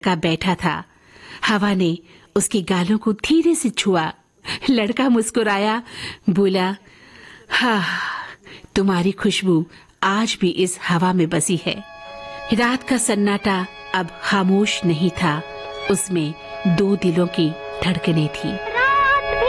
का बैठा था। हवा ने उसके गालों को धीरे से छुआ। लड़का मुस्कुराया, बोला, हाँ, तुम्हारी खुशबू आज भी इस हवा में बसी है। रात का सन्नाटा अब खामोश नहीं था, उसमें दो दिलों की धड़कनें थी।